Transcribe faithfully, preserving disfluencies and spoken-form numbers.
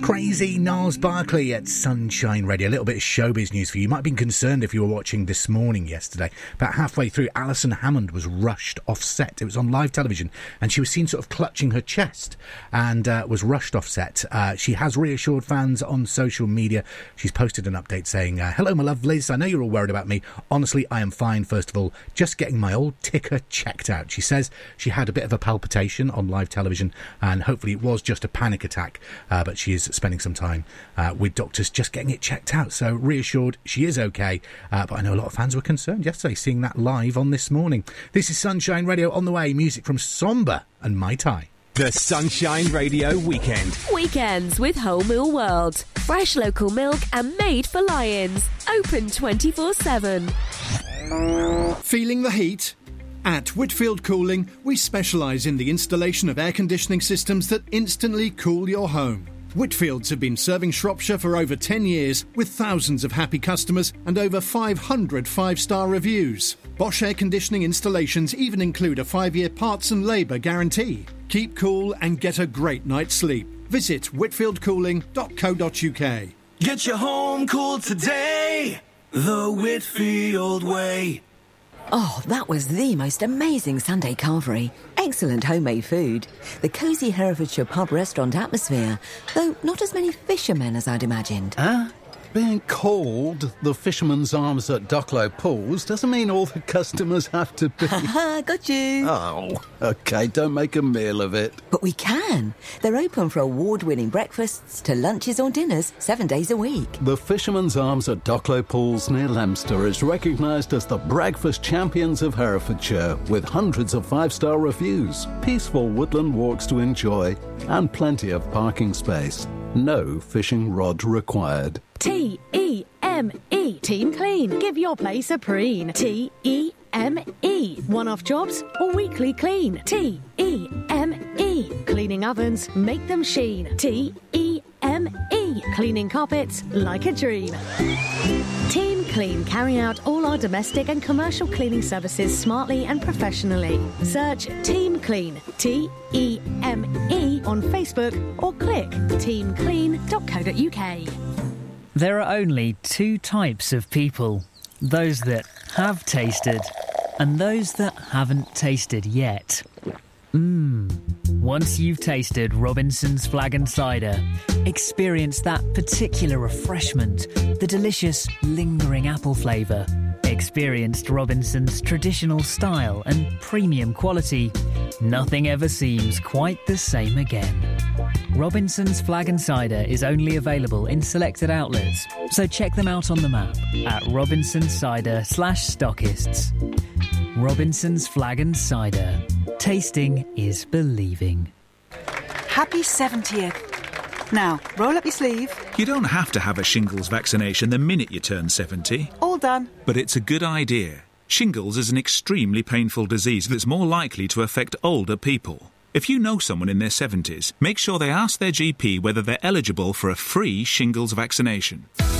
Crazy Gnarls Barkley at Sunshine Radio. A little bit of showbiz news for you. You might have been concerned if you were watching This Morning yesterday. About halfway through, Alison Hammond was rushed off set. It was on live television, and she was seen sort of clutching her chest and uh, was rushed off set. Uh, she has reassured fans on social media. She's posted an update saying, uh, hello, my lovelies. I know you're all worried about me. Honestly, I am fine, first of all. Just getting my old ticker checked out. She says she had a bit of a palpitation on live television, and hopefully it was just a panic attack, uh, but she is spending some time uh, with doctors just getting it checked out. So reassured she is okay, uh, but I know a lot of fans were concerned yesterday seeing that live on This Morning. This is Sunshine Radio. On the way, music from Somber and Mai Tai. The Sunshine Radio Weekend. Weekends with Whole Mill World. Fresh local milk and made for lions. Open twenty-four seven. Feeling the heat? At Whitfield Cooling, we specialise in the installation of air conditioning systems that instantly cool your home. Whitfields have been serving Shropshire for over ten years, with thousands of happy customers and over five hundred five-star reviews. Bosch air conditioning installations even include a five-year parts and labour guarantee. Keep cool and get a great night's sleep. Visit whitfield cooling dot co dot uk. Get your home cooled today, the Whitfield way. Oh, that was the most amazing Sunday carvery. Excellent homemade food. The cosy Herefordshire pub restaurant atmosphere, though not as many fishermen as I'd imagined. Huh? Being called the Fisherman's Arms at Ducklow Pools doesn't mean all the customers have to be... Ha got you. Oh, OK, don't make a meal of it. But we can. They're open for award-winning breakfasts to lunches or dinners seven days a week. The Fisherman's Arms at Ducklow Pools near Leominster is recognised as the breakfast champions of Herefordshire, with hundreds of five-star reviews, peaceful woodland walks to enjoy, and plenty of parking space. No fishing rod required. T E M E. Team Clean. Give your place a preen. T E M E. One-off jobs or weekly clean. T E M E. Cleaning ovens, make them sheen. T E M E. Cleaning carpets like a dream. Team Clean carry out all our domestic and commercial cleaning services smartly and professionally. Search Team Clean, T E M E, on Facebook or click team clean dot co dot uk. There are only two types of people. Those that have tasted and those that haven't tasted yet. Mmm. Once you've tasted Robinson's Flag and Cider, experience that particular refreshment, the delicious, lingering apple flavour. Experienced Robinson's traditional style and premium quality. Nothing ever seems quite the same again. Robinson's Flag and Cider is only available in selected outlets, so check them out on the map at Robinson's Cider slash stockists. Robinson's Flag and Cider. Tasting is believing. Happy seventieth. Now, roll up your sleeve. You don't have to have a shingles vaccination the minute you turn seventy. All done. But it's a good idea. Shingles is an extremely painful disease that's more likely to affect older people. If you know someone in their seventies, make sure they ask their G P whether they're eligible for a free shingles vaccination.